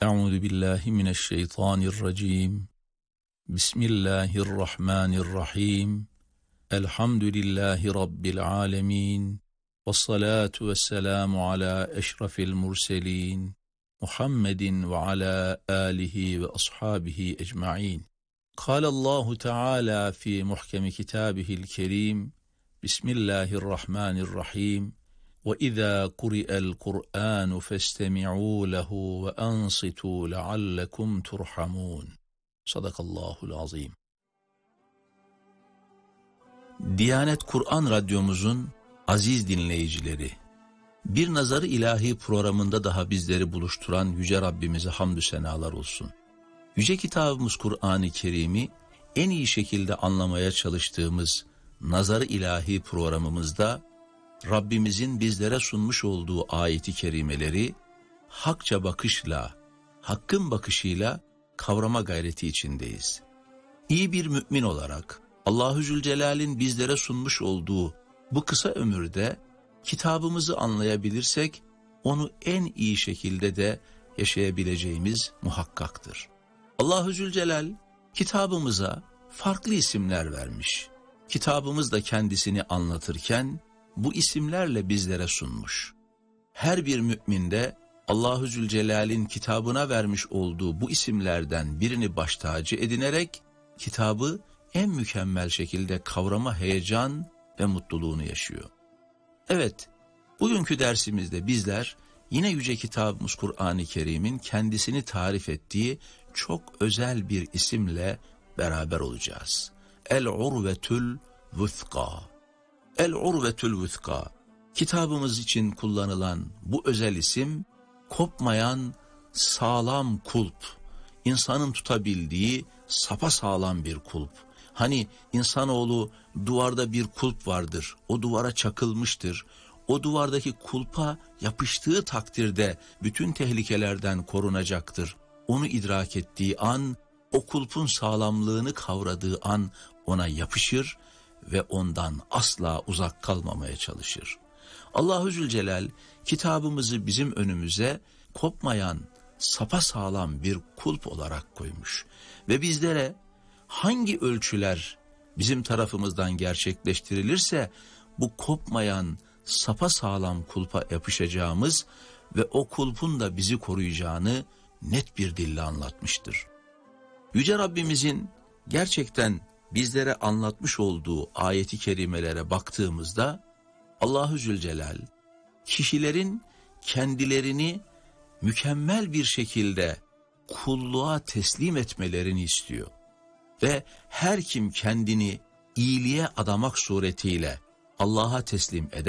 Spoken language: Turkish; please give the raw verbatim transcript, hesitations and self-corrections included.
Euzu billahi mineşşeytanirracim. Bismillahirrahmanirrahim. Elhamdülillahi rabbil alamin. Vessalatu vesselamu ala eşrefil murselin. Muhammedin ve ala alihi ve ashabihi ecmaîn. Kâlallahu Teala fi muhkemi kitabihil kerim. Bismillahirrahmanirrahim. وَإِذَا قُرِئَ الْقُرْآنُ فَاسْتَمِعُوا لَهُ وَأَنصِتُوا لَعَلَّكُمْ تُرْحَمُونَ. Sadakallahul azim. Diyanet Kur'an Radyomuzun aziz dinleyicileri, Bir Nazarı İlahi programında daha bizleri buluşturan Yüce Rabbimize hamdü senalar olsun. Yüce kitabımız Kur'an-ı Kerim'i en iyi şekilde anlamaya çalıştığımız Nazarı İlahi programımızda Rabbimizin bizlere sunmuş olduğu ayeti kerimeleri hakça bakışla, hakkın bakışıyla kavrama gayreti içindeyiz. İyi bir mümin olarak Allahu Zülcelal'in bizlere sunmuş olduğu bu kısa ömürde kitabımızı anlayabilirsek onu en iyi şekilde de yaşayabileceğimiz muhakkaktır. Allahu Zülcelal kitabımıza farklı isimler vermiş. Kitabımız da kendisini anlatırken bu isimlerle bizlere sunmuş. Her bir mümin de Allahu Zülcelal'in kitabına vermiş olduğu bu isimlerden birini baş tacı edinerek kitabı en mükemmel şekilde kavrama heyecan ve mutluluğunu yaşıyor. Evet, bugünkü dersimizde bizler yine yüce kitabımız Kur'an-ı Kerim'in kendisini tarif ettiği çok özel bir isimle beraber olacağız. El-Urvetül Vüthqa. El-Urvetül Vüthqa, kitabımız için kullanılan bu özel isim, kopmayan sağlam kulp, insanın tutabildiği sapasağlam bir kulp. Hani insanoğlu duvarda bir kulp vardır, o duvara çakılmıştır. O duvardaki kulpa yapıştığı takdirde bütün tehlikelerden korunacaktır. Onu idrak ettiği an, o kulpun sağlamlığını kavradığı an ona yapışır ve ondan asla uzak kalmamaya çalışır. Allahu Zülcelal kitabımızı bizim önümüze kopmayan sapasağlam bir kulp olarak koymuş ve bizlere hangi ölçüler bizim tarafımızdan gerçekleştirilirse bu kopmayan sapasağlam kulpa yapışacağımız ve o kulpun da bizi koruyacağını net bir dille anlatmıştır. Yüce Rabbimizin gerçekten bizlere anlatmış olduğu ayeti kerimelere baktığımızda Allahu Zülcelal kişilerin kendilerini mükemmel bir şekilde kulluğa teslim etmelerini istiyor. Ve her kim kendini iyiliğe adamak suretiyle Allah'a teslim eder,